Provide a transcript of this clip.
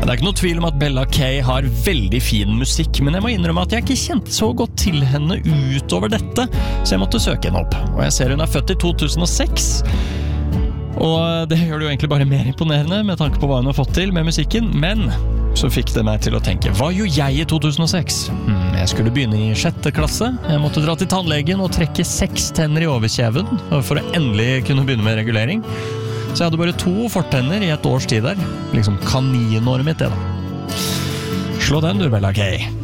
Det er ikke noe tvil om at Bella Kay har veldig fin musikk, men jeg må innrømme at jeg ikke kjente så godt til henne utover dette, så jeg måtte søke henne opp. Og jeg ser hun er født i 2006, og det gjør det jo egentlig bare mer imponerende med tanke på hva hun har fått til med musikken, men så fikk det meg til å tenke, hva gjorde jeg i 2006? Jeg skulle begynne i 6. klasse, jeg måtte dra til tannlegen og trekke 6 tenner i overkjeven for å endelig kunne begynne med regulering. Så jeg hadde bare 2 fortenner i et års tid der. Liksom kaninåret mitt det da. Slå den du, Bella Kay.